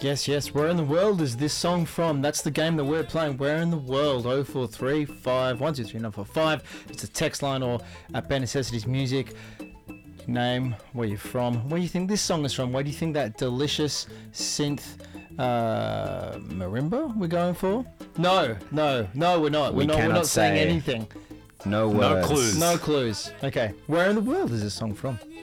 Yes. Where in the world is this song from? That's the game that we're playing. Where in the world? 0435 123 945. It's a text line or at Ben Necessities Music. Name, where you're from, where you think this song is from, where do you think that delicious synth marimba we're going for? No, we're not. We're not saying anything. No words. No clues. Okay. Where in the world is this song from?